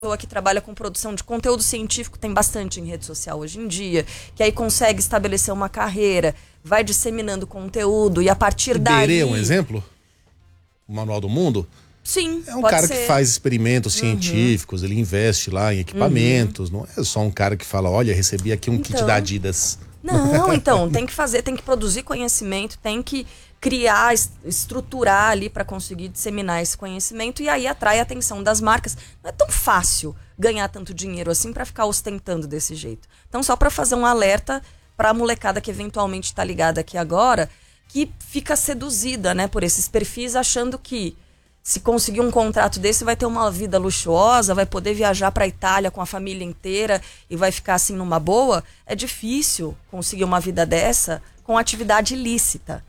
pessoa que trabalha com produção de conteúdo científico, tem bastante em rede social hoje em dia, que aí consegue estabelecer uma carreira, vai disseminando conteúdo e a partir daí... Iberê é um exemplo? O Manual do Mundo? Sim, é um cara que faz experimentos científicos, ele investe lá em equipamentos, não é só um cara que fala, olha, recebi aqui um kit da Adidas. Não, então, tem que fazer, tem que produzir conhecimento, tem que criar, estruturar ali para conseguir disseminar esse conhecimento e aí atrai a atenção das marcas. Não é tão fácil ganhar tanto dinheiro assim para ficar ostentando desse jeito. Então, só para fazer um alerta para a molecada que eventualmente está ligada aqui agora, que fica seduzida, né, por esses perfis, achando que se conseguir um contrato desse, vai ter uma vida luxuosa, vai poder viajar para a Itália com a família inteira e vai ficar assim numa boa. É difícil conseguir uma vida dessa com atividade ilícita.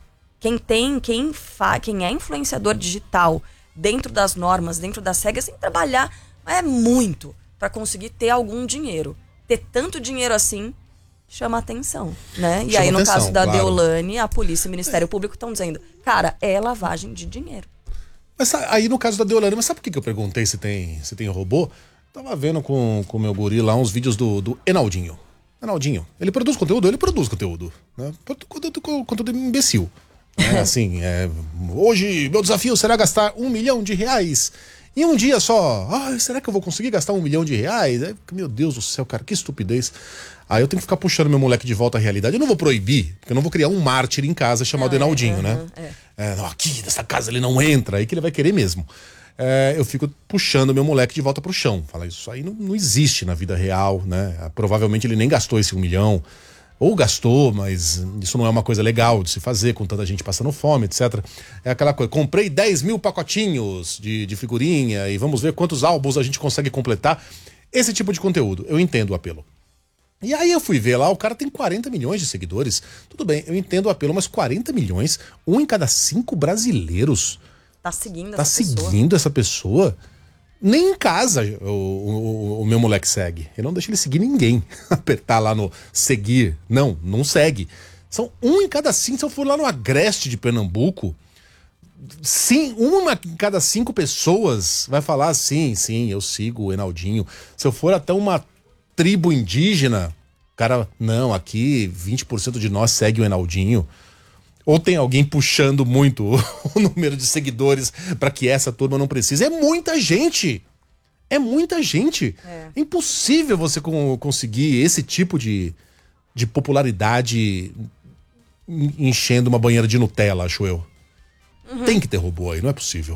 Quem é influenciador digital dentro das normas, dentro das regras, tem que trabalhar muito para conseguir ter algum dinheiro. Ter tanto dinheiro assim chama atenção, né? E aí, no caso da Deolane, a polícia e o Ministério Público estão dizendo, cara, é lavagem de dinheiro. Mas aí no caso da Deolane, mas sabe por que eu perguntei se tem robô? Tava vendo com o meu guri lá uns vídeos do Enaldinho. Enaldinho, ele produz conteúdo? Ele produz conteúdo. Né? Conteúdo imbecil. Né? Assim, hoje meu desafio será gastar R$1 milhão em um dia só. Será que eu vou conseguir gastar R$1 milhão? Meu Deus do céu, cara, que estupidez. Aí eu tenho que ficar puxando meu moleque de volta à realidade. Eu não vou proibir, porque eu não vou criar um mártir em casa chamado Enaldinho, né? Aqui nessa casa ele não entra, aí que ele vai querer mesmo. Eu fico puxando meu moleque de volta pro chão. Fala, isso aí não existe na vida real, né? Provavelmente ele nem gastou esse R$1 milhão. Ou gastou, mas isso não é uma coisa legal de se fazer com tanta gente passando fome, etc. É aquela coisa, comprei 10 mil pacotinhos de figurinha e vamos ver quantos álbuns a gente consegue completar. Esse tipo de conteúdo, eu entendo o apelo. E aí eu fui ver lá, o cara tem 40 milhões de seguidores. Tudo bem, eu entendo o apelo, mas 40 milhões, 1 em cada 5 brasileiros tá seguindo essa pessoa. Nem em casa o meu moleque segue. Eu não deixo ele seguir ninguém. Apertar lá no seguir. Não segue. São 1 em cada 5. Se eu for lá no Agreste de Pernambuco, sim, 1 em cada 5 pessoas vai falar sim, eu sigo o Enaldinho. Se eu for até uma tribo indígena, cara, não, aqui 20% de nós segue o Enaldinho. Ou tem alguém puxando muito o número de seguidores para que essa turma não precise. É muita gente. É impossível você conseguir esse tipo de popularidade enchendo uma banheira de Nutella, acho eu. Tem que ter robô aí, não é possível.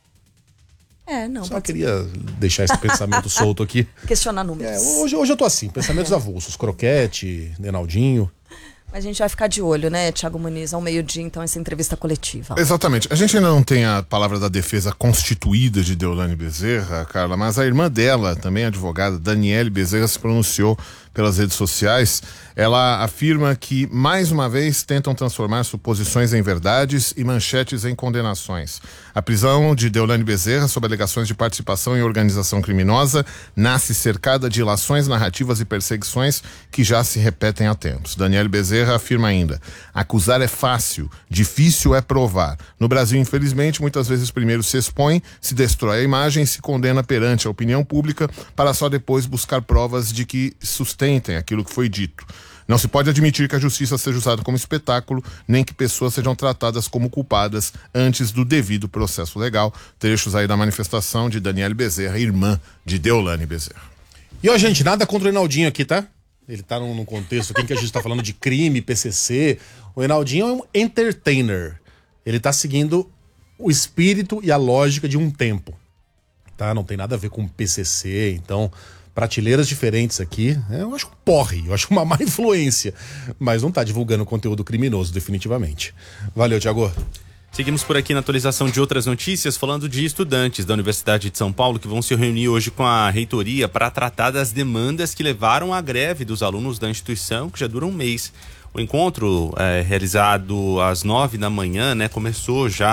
Não. Só queria deixar esse pensamento solto aqui. Questionar números. Hoje eu tô assim, pensamentos avulsos. Croquete, Enaldinho. A gente vai ficar de olho, né, Thiago Muniz, ao meio-dia, então, essa entrevista coletiva. Exatamente. A gente ainda não tem a palavra da defesa constituída de Deolane Bezerra, Carla, mas a irmã dela, também advogada, Daniele Bezerra, se pronunciou pelas redes sociais. Ela afirma que, mais uma vez, tentam transformar suposições em verdades e manchetes em condenações. A prisão de Deolane Bezerra, sob alegações de participação em organização criminosa, nasce cercada de ilações narrativas e perseguições que já se repetem há tempos. Daniele Bezerra afirma ainda: acusar é fácil, difícil é provar. No Brasil, infelizmente, muitas vezes primeiro se expõe, se destrói a imagem e se condena perante a opinião pública para só depois buscar provas de que sustentem aquilo que foi dito. Não se pode admitir que a justiça seja usada como espetáculo, nem que pessoas sejam tratadas como culpadas antes do devido processo legal. Trechos aí da manifestação de Daniele Bezerra, irmã de Deolane Bezerra. E ó, gente, nada contra o Enaldinho aqui, tá? Ele tá num contexto aqui em que a gente tá falando de crime, PCC. O Enaldinho é um entertainer. Ele tá seguindo o espírito e a lógica de um tempo, tá? Não tem nada a ver com PCC, então... prateleiras diferentes aqui, eu acho um porre, eu acho uma má influência, mas não tá divulgando conteúdo criminoso, definitivamente. Valeu, Thiago. Seguimos por aqui na atualização de outras notícias, falando de estudantes da Universidade de São Paulo que vão se reunir hoje com a reitoria para tratar das demandas que levaram à greve dos alunos da instituição, que já dura um mês. O encontro realizado às 9 da manhã, né, começou já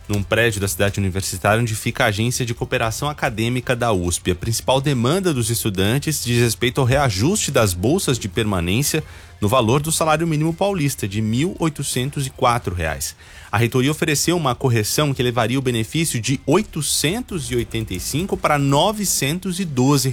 num prédio da cidade universitária onde fica a agência de cooperação acadêmica da USP. A principal demanda dos estudantes diz respeito ao reajuste das bolsas de permanência no valor do salário mínimo paulista, de R$ 1.804. A reitoria ofereceu uma correção que levaria o benefício de R$ 885 para R$ 912.